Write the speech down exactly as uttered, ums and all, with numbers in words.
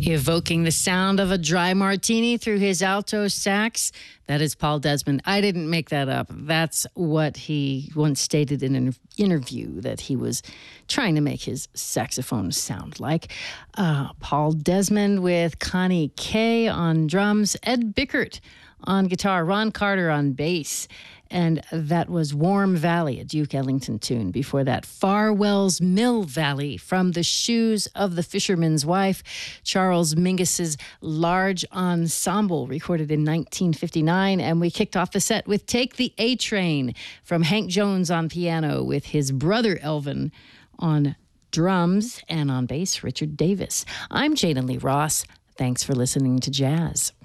Evoking the sound of a dry martini through his alto sax. That is Paul Desmond. I didn't make that up. That's what he once stated in an interview that he was trying to make his saxophone sound like. Uh, Paul Desmond with Connie Kay on drums, Ed Bickert on guitar, Ron Carter on bass. And that was Warm Valley, a Duke Ellington tune. Before that, Farwell's Mill Valley from The Shoes of the Fisherman's Wife, Charles Mingus's Large Ensemble, recorded in nineteen fifty-nine. And we kicked off the set with Take the A Train from Hank Jones on piano with his brother Elvin on drums, and on bass, Richard Davis. I'm Jayden Lee Ross. Thanks for listening to Jazz.